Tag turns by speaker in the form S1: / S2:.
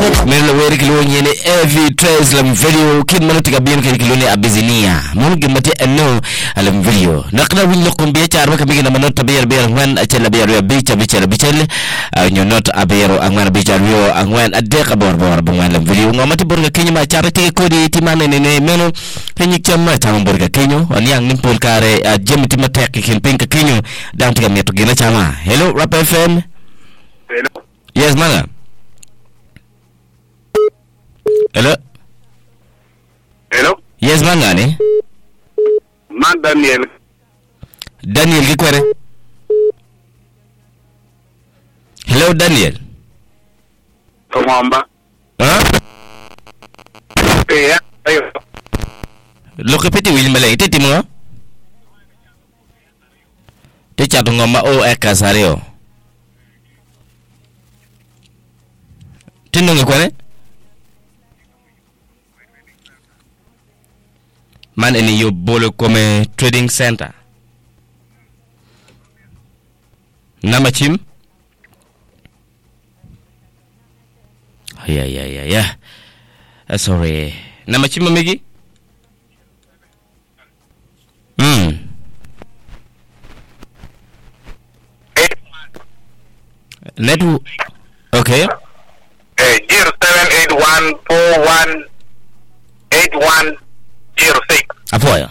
S1: Melo weri kilo nyene every trace lam video kid mano tiga bien kilo ne abizinia. Mun gemati eno alam video. Nakna win lokum biya charba kami na manot tabiyer biyer ngwan achela biyer bicha nyonot abero angwan bicha rio angwan adeka bor bungwan lam video ngamati borga Kenya ma chara tege kodi timane ne meno kenyik chama chama borga Kenya aniang nimpol kare jemti matek kin pinka Kenya dang tiga meto gina chama. Hello Rap FM.
S2: Hello.
S1: Yes mana. Hello.
S2: Hello.
S1: Yes mana ni.
S2: Man Daniel.
S1: Daniel kikwere. Hello Daniel.
S2: Tomamba.
S1: Huh?
S2: Yeah. Ayo.
S1: Look at it, William. Titi mo. Teacher ngoma o ekasario. Tinong kwere? Man ini yo bolo come trading center. Namachim? Yeah. Sorry. Namachim megi? Network. Okay.
S2: 0781418106.
S1: Apoya.